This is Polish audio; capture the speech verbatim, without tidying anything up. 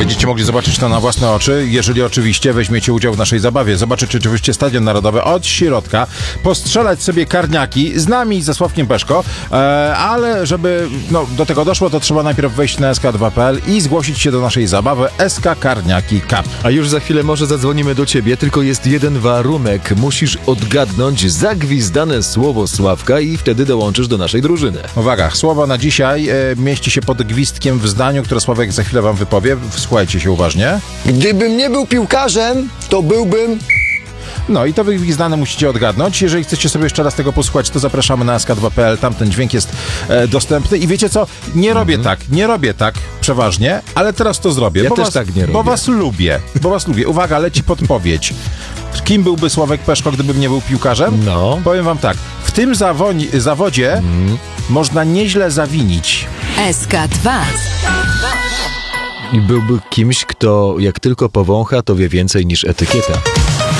Będziecie mogli zobaczyć to na własne oczy, jeżeli oczywiście weźmiecie udział w naszej zabawie. Zobaczyć oczywiście Stadion Narodowy od środka, postrzelać sobie karniaki z nami, ze Sławkiem Peszko, e, ale żeby no, do tego doszło, to trzeba najpierw wejść na S K dwa kropka P L i zgłosić się do naszej zabawy S K Karniaki Cup. A już za chwilę może zadzwonimy do ciebie, tylko jest jeden warunek. Musisz odgadnąć zagwizdane słowo Sławka i wtedy dołączysz do naszej drużyny. Uwaga, słowo na dzisiaj e, mieści się pod gwizdkiem w zdaniu, które Sławek za chwilę wam wypowie. Słuchajcie się uważnie. Gdybym nie był piłkarzem, to byłbym... No i to wygwizdane musicie odgadnąć. Jeżeli chcecie sobie jeszcze raz tego posłuchać, to zapraszamy na S K dwa kropka P L. Tam ten dźwięk jest e, dostępny. I wiecie co? Nie robię Mhm. tak, nie robię tak przeważnie, ale teraz to zrobię. Ja bo też was, tak nie robię. Bo was lubię, bo was lubię. Uwaga, leci podpowiedź. Kim byłby Sławek Peszko, gdybym nie był piłkarzem? No. Powiem wam tak. W tym zawoni- zawodzie Mhm. można nieźle zawinić. S K dwa. I byłby kimś, kto jak tylko powącha, to wie więcej niż etykieta.